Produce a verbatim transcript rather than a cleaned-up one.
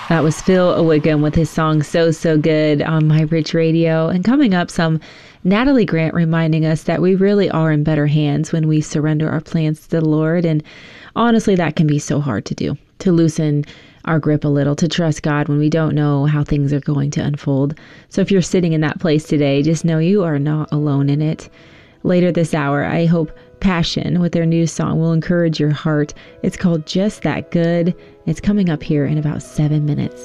That was Phil Wickham with his song So, So Good on My Rich Radio. And coming up, some Natalie Grant reminding us that we really are in better hands when we surrender our plans to the Lord. And honestly, that can be so hard to do, to loosen our grip a little, to trust God when we don't know how things are going to unfold. So if you're sitting in that place today, just know you are not alone in it. Later this hour, I hope Passion with their new song will encourage your heart. It's called Just That Good. It's coming up here in about seven minutes.